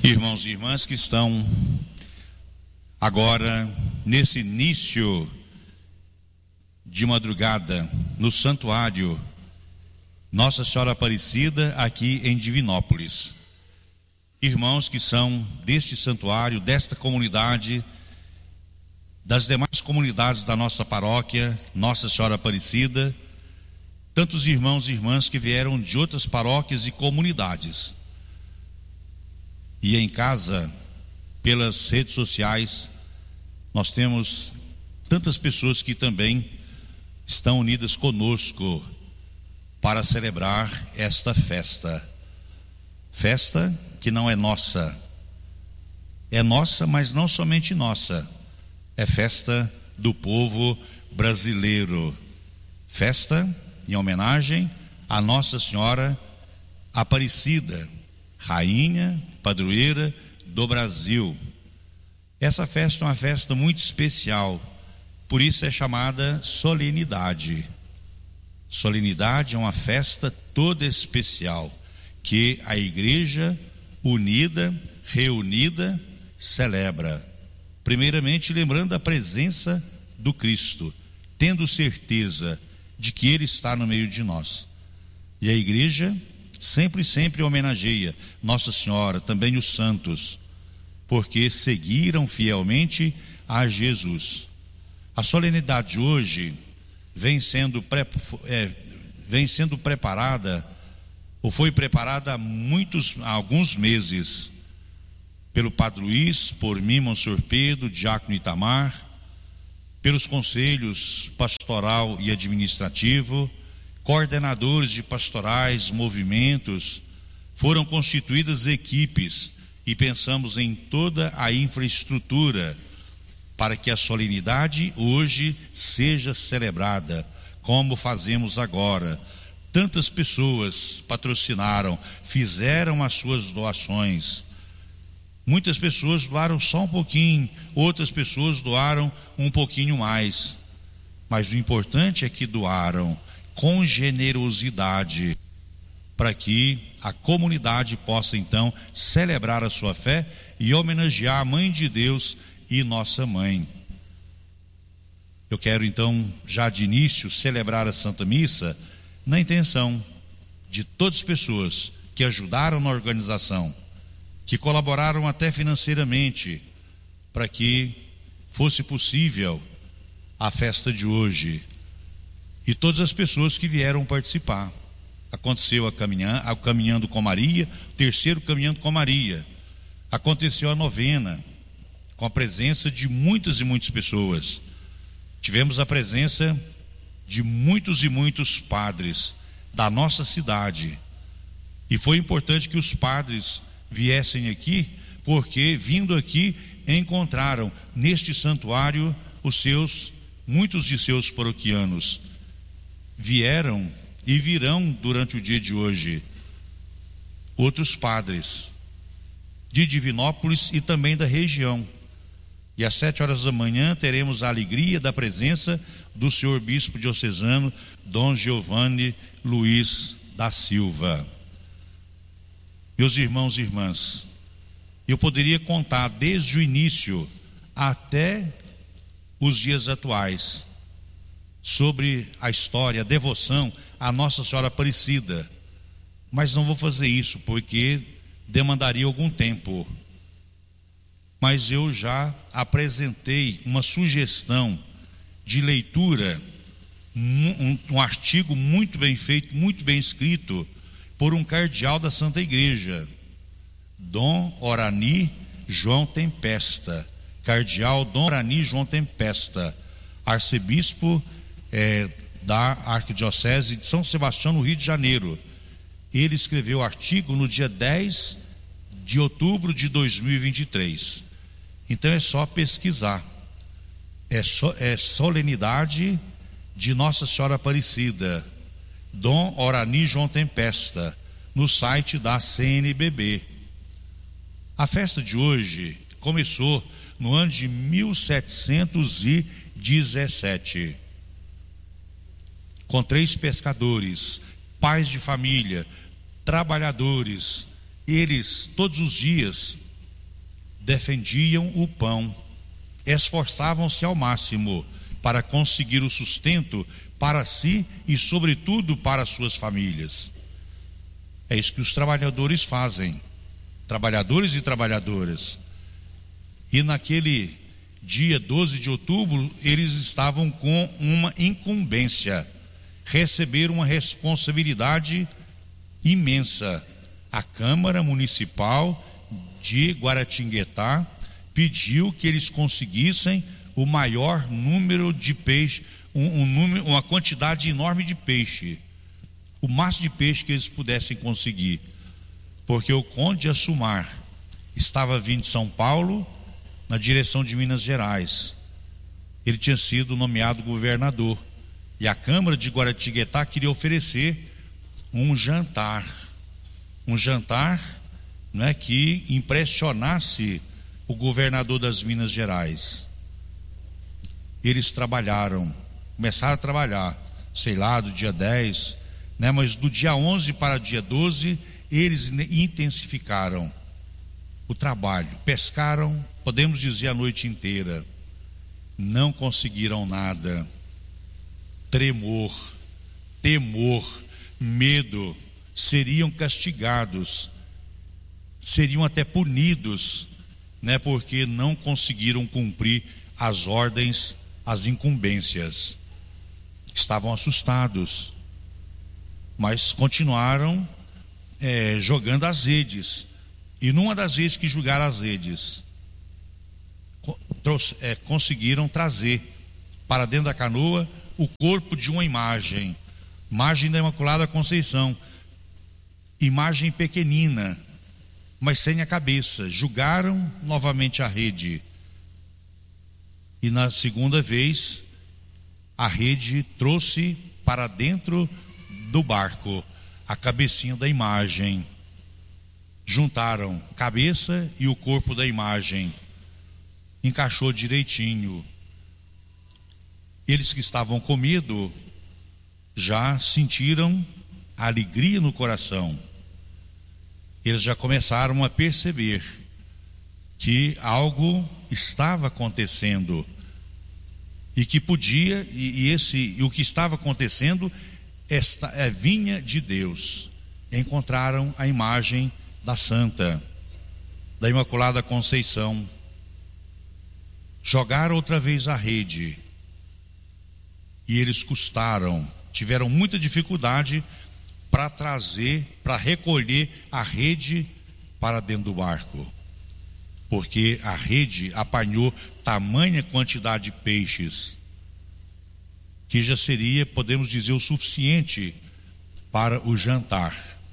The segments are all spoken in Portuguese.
Irmãos e irmãs que estão agora nesse início de madrugada no santuário Nossa Senhora Aparecida aqui em Divinópolis, irmãos que são deste santuário, desta comunidade, das demais comunidades da nossa paróquia Nossa Senhora Aparecida, tantos irmãos e irmãs que vieram de outras paróquias e comunidades, e em casa, pelas redes sociais, nós temos tantas pessoas que também estão unidas conosco para celebrar esta festa. Festa que não é nossa, é nossa, mas não somente nossa, é festa do povo brasileiro, festa em homenagem a Nossa Senhora Aparecida, rainha, padroeira do Brasil. Essa festa é uma festa muito especial, por isso é chamada solenidade. Solenidade é uma festa toda especial que a igreja unida, reunida, celebra. Primeiramente lembrando a presença do Cristo, tendo certeza de que Ele está no meio de nós. E a igreja sempre homenageia Nossa Senhora, também os santos, porque seguiram fielmente a Jesus. A solenidade de hoje vem sendo preparada, ou foi preparada há alguns meses, pelo Padre Luiz, por mim, Monsenhor Pedro, Diácono Itamar, pelos conselhos pastoral e administrativo, coordenadores de pastorais, movimentos, foram constituídas equipes e pensamos em toda a infraestrutura para que a solenidade hoje seja celebrada, como fazemos agora. Tantas pessoas patrocinaram, fizeram as suas doações. Muitas pessoas doaram só um pouquinho, outras pessoas doaram um pouquinho mais. Mas o importante é que doaram com generosidade, para que a comunidade possa então celebrar a sua fé e homenagear a Mãe de Deus e nossa Mãe. Eu quero então, já de início, celebrar a Santa Missa na intenção de todas as pessoas que ajudaram na organização, que colaboraram até financeiramente, para que fosse possível a festa de hoje. E todas as pessoas que vieram participar. Aconteceu o Caminhando com Maria, o terceiro Caminhando com Maria. Aconteceu a novena, com a presença de muitas e muitas pessoas. Tivemos a presença de muitos e muitos padres da nossa cidade. E foi importante que os padres viessem aqui, porque vindo aqui encontraram neste santuário muitos de seus paroquianos. Vieram e virão durante o dia de hoje outros padres de Divinópolis e também da região. E às 7h da manhã teremos a alegria da presença do senhor bispo diocesano Dom Giovanni Luiz da Silva. Meus irmãos e irmãs, eu poderia contar desde o início até os dias atuais sobre a história, a devoção à Nossa Senhora Aparecida, mas não vou fazer isso porque demandaria algum tempo. Mas eu já apresentei uma sugestão de leitura, um artigo muito bem feito, muito bem escrito, por um cardeal da Santa Igreja, Dom Orani João Tempesta, cardeal Dom Orani João Tempesta, arcebispo da Arquidiocese de São Sebastião, no Rio de Janeiro. Ele escreveu o artigo no dia 10 de outubro de 2023. Então é só pesquisar. É solenidade de Nossa Senhora Aparecida, Dom Orani João Tempesta, no site da CNBB. A festa de hoje começou no ano de 1717, com 3 pescadores, pais de família, trabalhadores. Eles todos os dias defendiam o pão, esforçavam-se ao máximo para conseguir o sustento para si e, sobretudo, para suas famílias. É isso que os trabalhadores fazem, trabalhadores e trabalhadoras. E naquele dia 12 de outubro, eles estavam com uma incumbência, receberam uma responsabilidade imensa. A Câmara Municipal de Guaratinguetá pediu que eles conseguissem o maior número de peixe, uma quantidade enorme de peixe, o máximo de peixe que eles pudessem conseguir, porque o Conde Assumar estava vindo de São Paulo na direção de Minas Gerais. Ele tinha sido nomeado governador e a Câmara de Guaratinguetá queria oferecer um jantar, né, que impressionasse o governador das Minas Gerais. Eles começaram a trabalhar, sei lá, do dia 10, né, mas do dia 11 para o dia 12, eles intensificaram o trabalho, pescaram, podemos dizer, a noite inteira, não conseguiram nada. Tremor, temor, medo, seriam castigados, seriam até punidos, né, porque não conseguiram cumprir as ordens, as incumbências. Estavam assustados, mas continuaram jogando as redes. E numa das vezes que jogaram as redes, conseguiram trazer para dentro da canoa o corpo de uma imagem da Imaculada Conceição, imagem pequenina, mas sem a cabeça. Jogaram novamente a rede, e na segunda vez a rede trouxe para dentro do barco a cabecinha da imagem. Juntaram cabeça e o corpo da imagem, encaixou direitinho. Eles que estavam com medo já sentiram alegria no coração. Eles já começaram a perceber que algo estava acontecendo e que podia, e o que estava acontecendo vinha de Deus. Encontraram a imagem da Santa, da Imaculada Conceição. Jogaram outra vez a rede e eles tiveram muita dificuldade para recolher a rede para dentro do barco, porque a rede apanhou tamanha quantidade de peixes que já seria, podemos dizer, o suficiente para o jantar,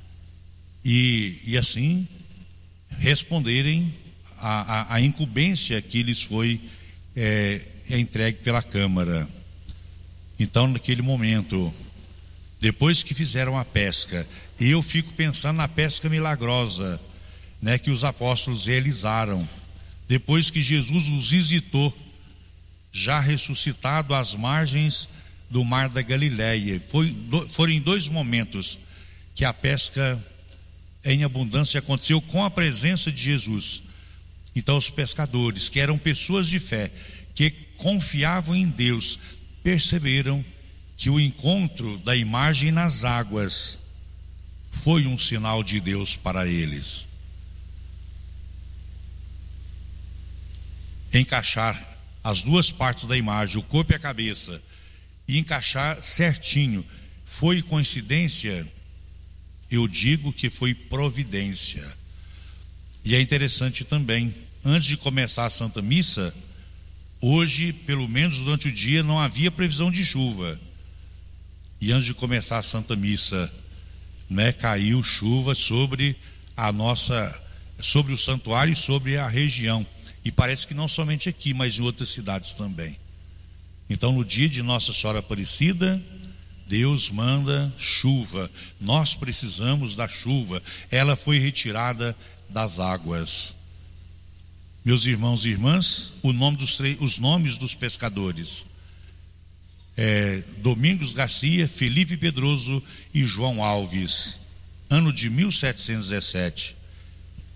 e assim responderem a incumbência que lhes foi entregue pela Câmara. Então, naquele momento, depois que fizeram a pesca, eu fico pensando na pesca milagrosa, né, que os apóstolos realizaram, depois que Jesus os visitou, já ressuscitado às margens do mar da Galileia. Foram em 2 momentos que a pesca em abundância aconteceu com a presença de Jesus. Então os pescadores, que eram pessoas de fé, que confiavam em Deus, perceberam que o encontro da imagem nas águas foi um sinal de Deus para eles. Encaixar as 2 partes da imagem, o corpo e a cabeça, e encaixar certinho, foi coincidência? Eu digo que foi providência. E é interessante também, antes de começar a Santa Missa, hoje, pelo menos durante o dia, não havia previsão de chuva. E antes de começar a Santa Missa, né, caiu chuva sobre sobre o santuário e sobre a região. E parece que não somente aqui, mas em outras cidades também. Então, no dia de Nossa Senhora Aparecida, Deus manda chuva. Nós precisamos da chuva. Ela foi retirada das águas. Meus irmãos e irmãs, os nomes dos pescadores: Domingos Garcia, Felipe Pedroso e João Alves. Ano de 1717.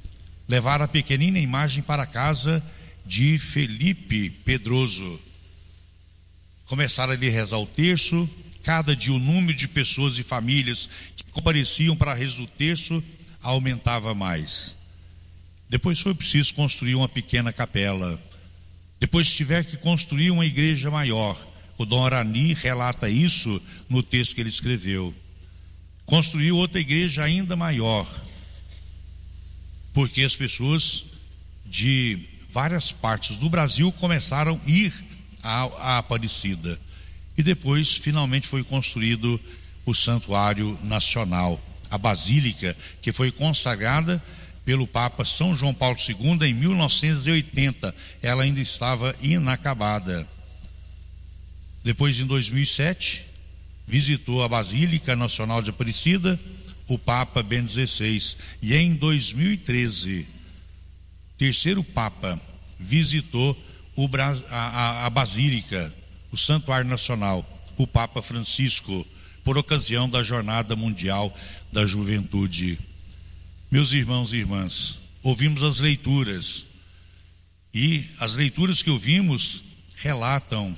levaram a pequenina imagem para a casa de Felipe Pedroso. Começaram a lhe rezar o terço. Cada dia o número de pessoas e famílias que compareciam para a reza do terço aumentava mais. Depois foi preciso construir uma pequena capela. Depois tiver que construir uma igreja maior. O Dom Arani relata isso no texto que ele escreveu. Construiu outra igreja ainda maior, porque as pessoas de várias partes do Brasil começaram a ir à Aparecida. E depois, finalmente, foi construído o Santuário Nacional, a Basílica, que foi consagrada pelo Papa São João Paulo II em 1980. Ela ainda estava inacabada. Depois, em 2007, visitou a Basílica Nacional de Aparecida o Papa Bento XVI. E em 2013, terceiro Papa visitou a Basílica, o Santuário Nacional, o Papa Francisco, por ocasião da Jornada Mundial da Juventude. Meus irmãos e irmãs, ouvimos as leituras, e as leituras que ouvimos relatam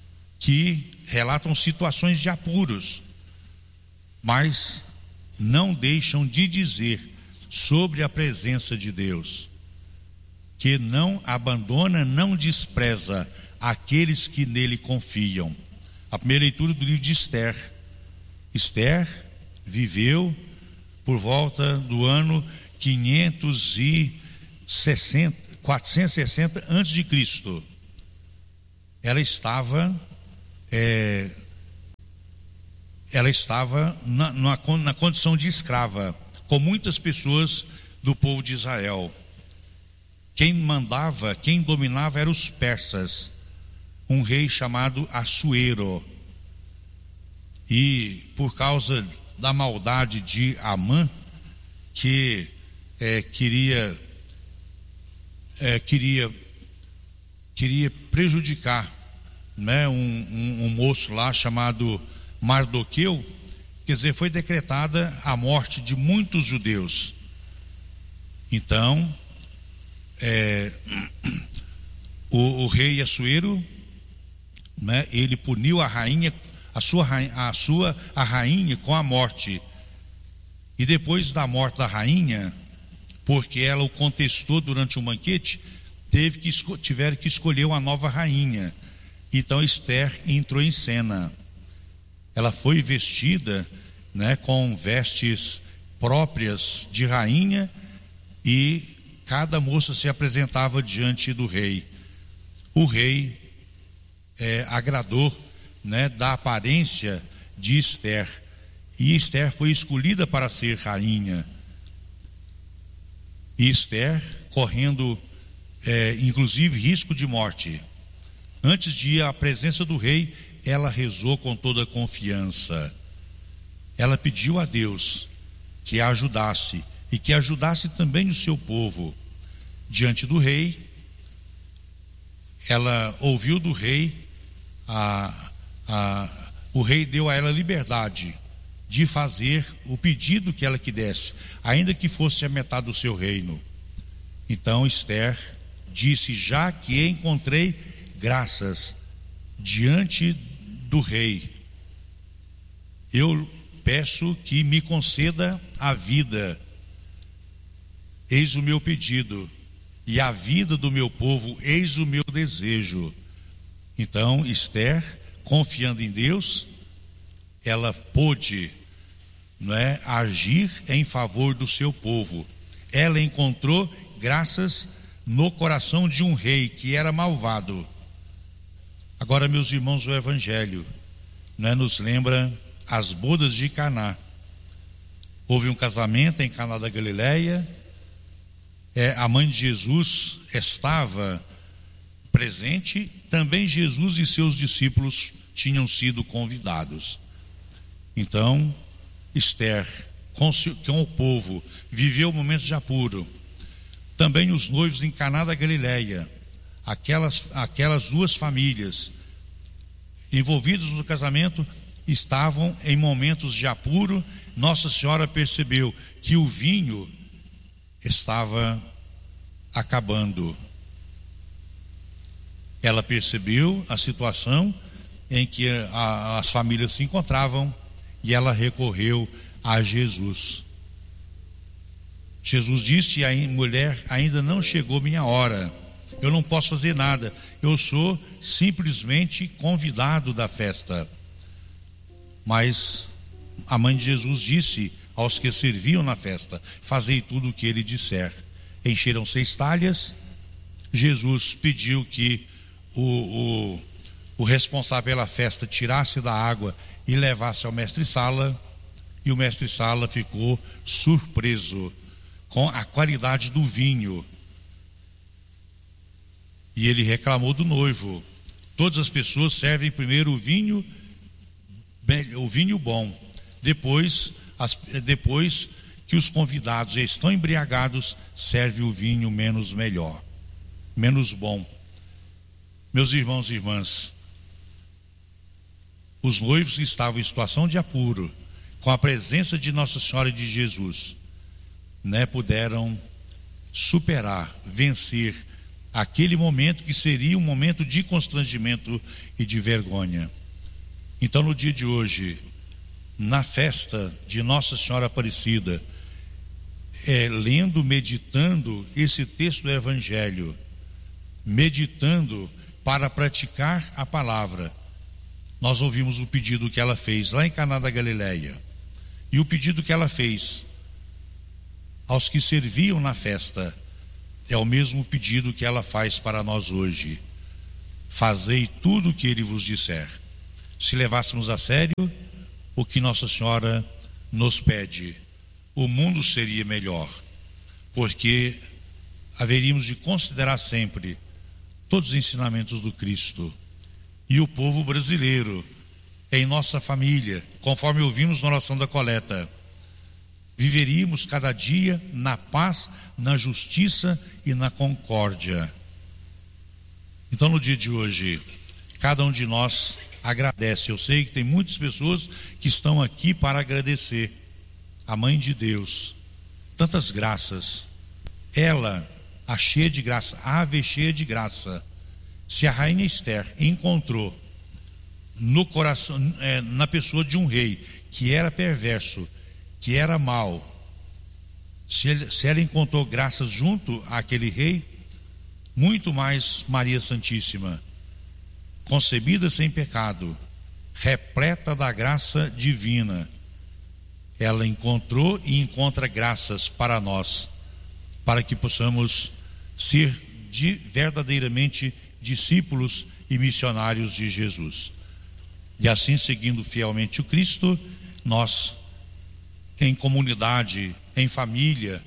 situações de apuros, mas não deixam de dizer sobre a presença de Deus, que não abandona, não despreza aqueles que nele confiam. A primeira leitura do livro de Esther. Esther viveu por volta do ano 460 antes de Cristo. Ela estava na condição de escrava, com muitas pessoas do povo de Israel. Quem dominava eram os persas, um rei chamado Assuero. E por causa da maldade de Amã, que queria prejudicar, né, um moço lá chamado Mardoqueu, quer dizer, foi decretada a morte de muitos judeus. Então, o rei Assuero, né, ele puniu a rainha, a rainha com a morte. E depois da morte da rainha, porque ela o contestou durante um banquete, tiveram que escolher uma nova rainha. Então Esther entrou em cena. Ela foi vestida, né, com vestes próprias de rainha, e cada moça se apresentava diante do rei. O rei agradou, né, da aparência de Esther, e Esther foi escolhida para ser rainha. E Esther, correndo inclusive risco de morte, antes de ir à presença do rei, ela rezou com toda confiança. Ela pediu a Deus que a ajudasse, e que ajudasse também o seu povo. Diante do rei, ela ouviu do rei, o rei deu a ela liberdade de fazer o pedido que ela quisesse, ainda que fosse a metade do seu reino. Então Esther disse: já que encontrei graças diante do rei, eu peço que me conceda a vida. Eis o meu pedido, e a vida do meu povo, eis o meu desejo. Então Esther, confiando em Deus, ela pôde, agir em favor do seu povo. Ela encontrou graças no coração de um rei que era malvado. Agora, meus irmãos, o Evangelho nos lembra as bodas de Caná. Houve um casamento em Caná da Galileia. A mãe de Jesus estava presente. Também Jesus e seus discípulos tinham sido convidados. Então Esther, com o povo, viveu momentos de apuro. Também os noivos em Caná da Galileia, aquelas duas famílias envolvidas no casamento, estavam em momentos de apuro. Nossa Senhora percebeu que o vinho estava acabando. Ela percebeu a situação em que as famílias se encontravam e ela recorreu a Jesus. Jesus disse: mulher, ainda não chegou minha hora, eu não posso fazer nada, eu sou simplesmente convidado da festa. Mas a mãe de Jesus disse aos que serviam na festa: fazei tudo o que ele disser. Encheram 6 talhas. Jesus pediu que o responsável pela festa tirasse da água e levasse ao mestre-sala, e o mestre-sala ficou surpreso com a qualidade do vinho. E ele reclamou do noivo. Todas as pessoas servem primeiro o vinho bom, depois que os convidados já estão embriagados, serve o vinho menos bom. Meus irmãos e irmãs, os noivos que estavam em situação de apuro, com a presença de Nossa Senhora e de Jesus, puderam superar, vencer aquele momento que seria um momento de constrangimento e de vergonha. Então, no dia de hoje, na festa de Nossa Senhora Aparecida, lendo, meditando esse texto do Evangelho, meditando para praticar a palavra, nós ouvimos o pedido que ela fez lá em Caná da Galileia, e o pedido que ela fez aos que serviam na festa é o mesmo pedido que ela faz para nós hoje: fazei tudo o que ele vos disser. Se levássemos a sério o que Nossa Senhora nos pede, o mundo seria melhor, porque haveríamos de considerar sempre todos os ensinamentos do Cristo. E o povo brasileiro, em nossa família, conforme ouvimos na oração da coleta, viveríamos cada dia na paz, na justiça e na concórdia. Então, no dia de hoje, cada um de nós agradece. Eu sei que tem muitas pessoas que estão aqui para agradecer a Mãe de Deus, tantas graças. Ela, a cheia de graça, a ave cheia de graça. Se a rainha Esther encontrou no coração, na pessoa de um rei que era perverso, que era mau, se ela encontrou graças junto àquele rei, muito mais Maria Santíssima, concebida sem pecado, repleta da graça divina, ela encontrou e encontra graças para nós, para que possamos ser verdadeiramente discípulos e missionários de Jesus. E assim, seguindo fielmente o Cristo, nós, em comunidade, em família,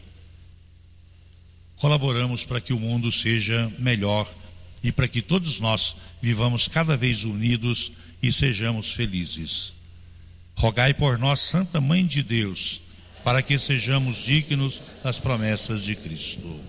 colaboramos para que o mundo seja melhor e para que todos nós vivamos cada vez unidos e sejamos felizes. Rogai por nós, Santa Mãe de Deus, para que sejamos dignos das promessas de Cristo.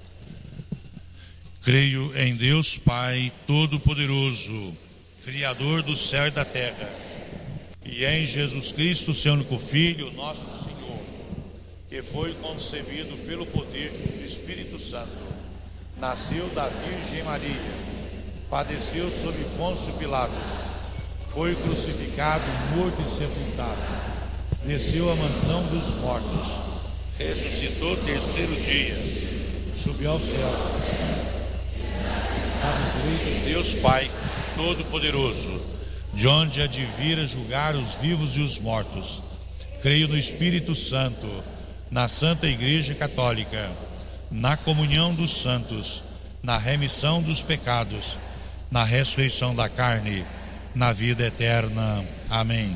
Creio em Deus Pai Todo-Poderoso, Criador do céu e da terra, e em Jesus Cristo, seu único Filho, nosso Senhor, que foi concebido pelo poder do Espírito Santo, nasceu da Virgem Maria, padeceu sob Pôncio Pilatos, foi crucificado, morto e sepultado, desceu à mansão dos mortos, ressuscitou terceiro dia, subiu aos céus, à direita de Deus Pai Todo-Poderoso, de onde há de vir a julgar os vivos e os mortos. Creio no Espírito Santo, na Santa Igreja Católica, na comunhão dos santos, na remissão dos pecados, na ressurreição da carne, na vida eterna. Amém.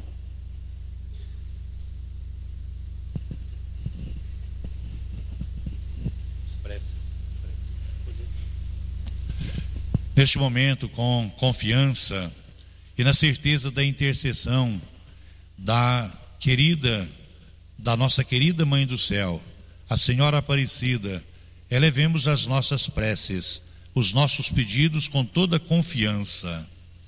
Neste momento, com confiança e na certeza da intercessão da nossa querida Mãe do Céu, a Senhora Aparecida, elevemos as nossas preces, os nossos pedidos com toda confiança.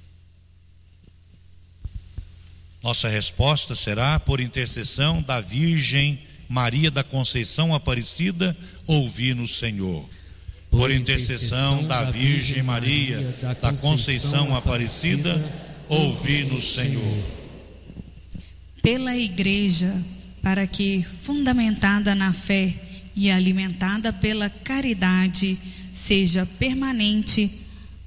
Nossa resposta será por intercessão da Virgem Maria da Conceição Aparecida, ouvi-nos, Senhor. por intercessão da Virgem Maria, da Conceição Aparecida, ouvi-nos, Senhor. Pela Igreja, para que, fundamentada na fé e alimentada pela caridade, seja permanentemente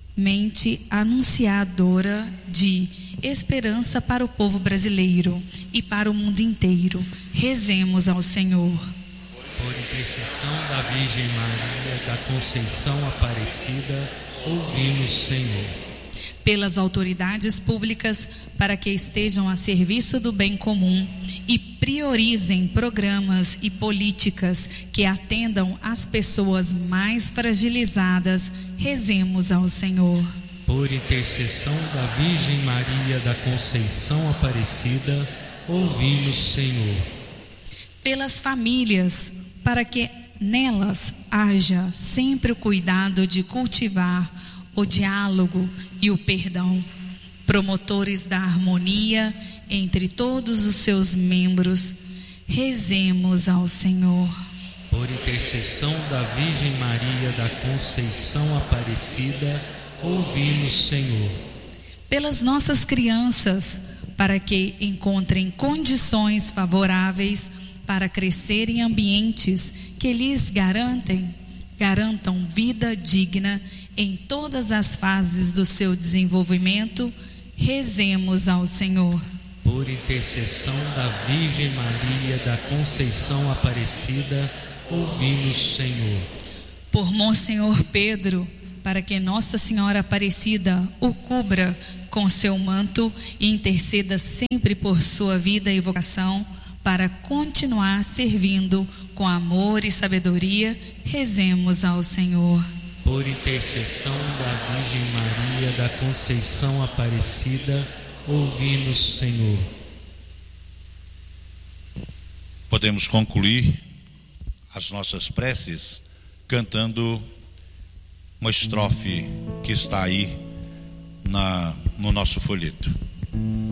anunciadora de esperança para o povo brasileiro e para o mundo inteiro. Rezemos ao Senhor. Por intercessão da Virgem Maria, da Conceição Aparecida, ouvimos, Senhor. Pelas autoridades públicas, para que estejam a serviço do bem comum e priorizem programas e políticas que atendam às pessoas mais fragilizadas, rezemos ao Senhor. Por intercessão da Virgem Maria, da Conceição Aparecida, ouvimos, Senhor. Pelas famílias, para que nelas haja sempre o cuidado de cultivar o diálogo e o perdão, promotores da harmonia entre todos os seus membros, rezemos ao Senhor. Por intercessão da Virgem Maria, da Conceição Aparecida, ouvimos, Senhor. Pelas nossas crianças, para que encontrem condições favoráveis para crescer em ambientes que lhes garantam vida digna em todas as fases do seu desenvolvimento, rezemos ao Senhor. Por intercessão da Virgem Maria, da Conceição Aparecida, ouvimos, Senhor. Por Monsenhor Pedro, para que Nossa Senhora Aparecida o cubra com seu manto e interceda sempre por sua vida e vocação, para continuar servindo com amor e sabedoria, rezemos ao Senhor. Por intercessão da Virgem Maria, da Conceição Aparecida, ouvimos, Senhor. Podemos concluir as nossas preces cantando uma estrofe que está aí no nosso folheto.